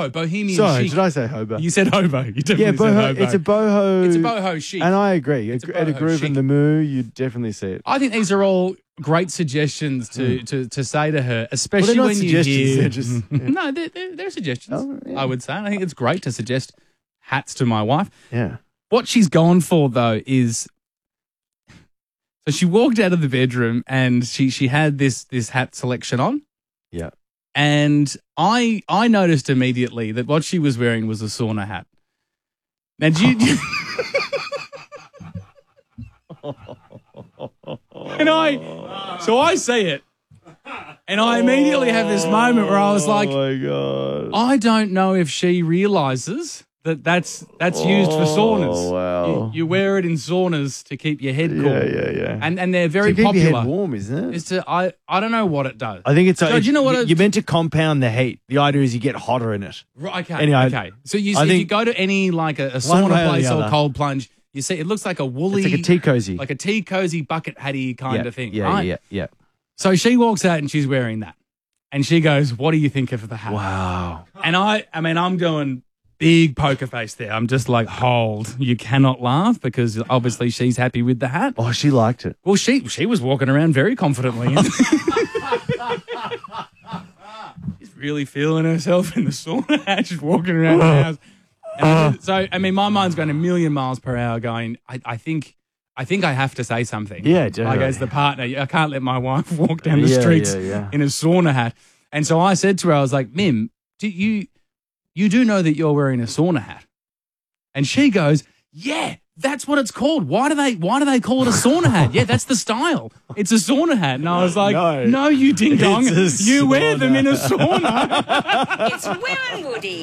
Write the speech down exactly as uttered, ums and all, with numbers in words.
boho, bohemian Sorry, chic. did I say hobo? You said hobo. You definitely yeah, said boho. hobo. It's a boho. It's a boho chic. And I agree. It's a At a boho groove chic. in the moo, you definitely see it. I think these are all great suggestions to, Mm. to, to say to her, Well, especially they're not when you suggestions. hear... They're just yeah. No, they're, they're, they're suggestions, Oh, yeah. I would say. I think it's great to suggest hats to my wife. yeah. What she's gone for, though, is... So she walked out of the bedroom and she, she had this, this hat selection on. Yeah. And I I noticed immediately that what she was wearing was a sauna hat. Now, do you... and I... So I see it. And I immediately have this moment where I was like, oh my God. I don't know if she realizes that that's that's used for saunas. Oh, wow. You, you wear it in saunas to keep your head cool. Yeah, yeah, yeah. And and they're very to keep popular. your head warm, isn't it? Is to I I don't know what it does. I think it's. So, a, do you know what? it- you're meant to compound the heat. The idea is you get hotter in it. Right, okay. Anyway, okay. So you, I if you think- go to any like a, a One sauna way or the place or other. cold plunge, you see it looks like a woolly, It's like a tea cozy. like a tea cozy bucket hatty kind yeah, of thing. Yeah, right? yeah, yeah. So she walks out and she's wearing that, and she goes, "What do you think of the hat?" Wow. And I, I mean, I'm going big poker face there. I'm just like, hold, you cannot laugh because obviously she's happy with the hat. Oh, she liked it. Well, she she was walking around very confidently. She's really feeling herself in the sauna hat. She's walking around the house. And I just- so, I mean, my mind's going a million miles per hour going, I, I think I think I have to say something. Yeah, Like definitely. as the partner, I can't let my wife walk down the Yeah, streets yeah, yeah. in a sauna hat. And so I said to her, I was like, Mim, do you you do know that you're wearing a sauna hat? And she goes, yeah, that's what it's called. Why do they why do they call it a sauna hat? Yeah, that's the style. It's a sauna hat. And I was like, No. no, you ding dong. It's a You wear them sauna. in a sauna. It's Will and Woody.